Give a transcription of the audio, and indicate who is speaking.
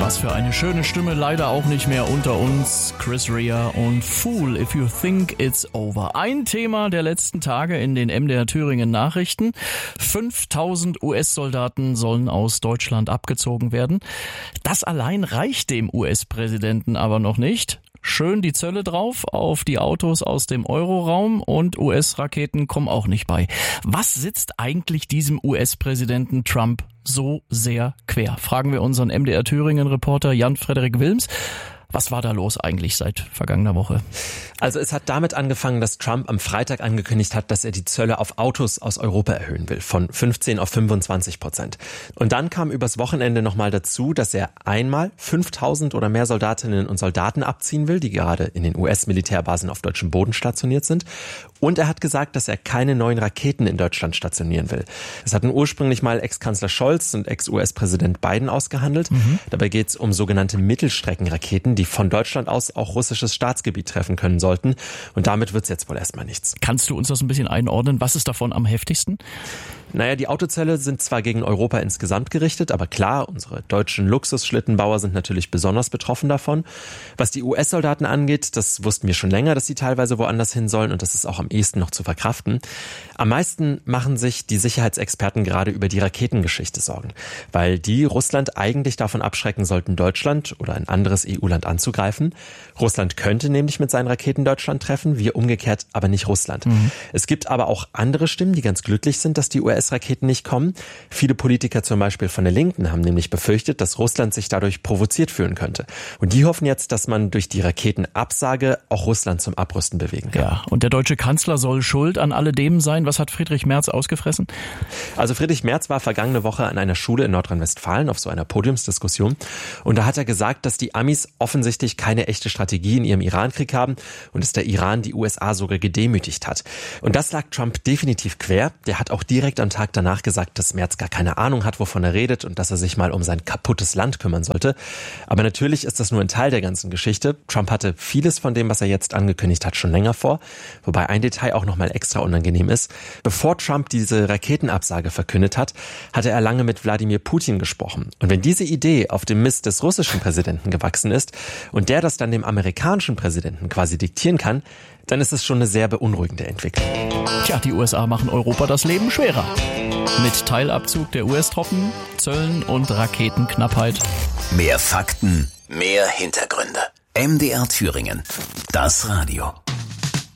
Speaker 1: Was für eine schöne Stimme, leider auch nicht mehr unter uns. Chris Rea und Fool If You Think It's Over. Ein Thema der letzten Tage in den MDR Thüringen Nachrichten. 5000 US-Soldaten sollen aus Deutschland abgezogen werden. Das allein reicht dem US-Präsidenten aber noch nicht. Schön die Zölle drauf auf die Autos aus dem Euroraum und US-Raketen kommen auch nicht bei. Was sitzt eigentlich diesem US-Präsidenten Trump so sehr quer? Fragen wir unseren MDR Thüringen-Reporter Jan-Frederik Wilms. Was war da los eigentlich seit vergangener Woche?
Speaker 2: Also es hat damit angefangen, dass Trump am Freitag angekündigt hat, dass er die Zölle auf Autos aus Europa erhöhen will, von 15 auf 25%. Und dann kam übers Wochenende nochmal dazu, dass er einmal 5000 oder mehr Soldatinnen und Soldaten abziehen will, die gerade in den US-Militärbasen auf deutschem Boden stationiert sind. Und er hat gesagt, dass er keine neuen Raketen in Deutschland stationieren will. Das hatten ursprünglich mal Ex-Kanzler Scholz und Ex-US-Präsident Biden ausgehandelt. Dabei geht es um sogenannte Mittelstreckenraketen, die von Deutschland aus auch russisches Staatsgebiet treffen können sollten. Und damit wird es jetzt wohl erstmal nichts.
Speaker 1: Kannst du uns das ein bisschen einordnen? Was ist davon am heftigsten?
Speaker 2: Naja, die Autozölle sind zwar gegen Europa insgesamt gerichtet, aber klar, unsere deutschen Luxusschlittenbauer sind natürlich besonders betroffen davon. Was die US-Soldaten angeht, das wussten wir schon länger, dass sie teilweise woanders hin sollen und das ist auch am ehesten noch zu verkraften. Am meisten machen sich die Sicherheitsexperten gerade über die Raketengeschichte Sorgen, weil die Russland eigentlich davon abschrecken sollten, Deutschland oder ein anderes EU-Land anzugreifen. Russland könnte nämlich mit seinen Raketen Deutschland treffen, wir umgekehrt aber nicht Russland. Es gibt aber auch andere Stimmen, die ganz glücklich sind, dass die US-Raketen nicht kommen. Viele Politiker zum Beispiel von der Linken haben nämlich befürchtet, dass Russland sich dadurch provoziert fühlen könnte. Und die hoffen jetzt, dass man durch die Raketenabsage auch Russland zum Abrüsten bewegen kann.
Speaker 1: Ja, und der deutsche Kanzler soll schuld an alledem sein. Was hat Friedrich Merz ausgefressen?
Speaker 2: Also Friedrich Merz war vergangene Woche an einer Schule in Nordrhein-Westfalen auf so einer Podiumsdiskussion. Und da hat er gesagt, dass die Amis offensichtlich keine echte Strategie in ihrem Irankrieg haben und dass der Iran die USA sogar gedemütigt hat. Und das lag Trump definitiv quer. Der hat auch direkt am Tag danach gesagt, dass Merz gar keine Ahnung hat, wovon er redet und dass er sich mal um sein kaputtes Land kümmern sollte. Aber natürlich ist das nur ein Teil der ganzen Geschichte. Trump hatte vieles von dem, was er jetzt angekündigt hat, schon länger vor. Wobei ein Detail auch nochmal extra unangenehm ist. Bevor Trump diese Raketenabsage verkündet hat, hatte er lange mit Wladimir Putin gesprochen. Und wenn diese Idee auf dem Mist des russischen Präsidenten gewachsen ist und der das dann dem amerikanischen Präsidenten quasi diktieren kann, dann ist es schon eine sehr beunruhigende Entwicklung.
Speaker 1: Tja, die USA machen Europa das Leben schwerer. Mit Teilabzug der US-Truppen, Zöllen und Raketenknappheit.
Speaker 3: Mehr Fakten, mehr Hintergründe. MDR Thüringen. Das Radio.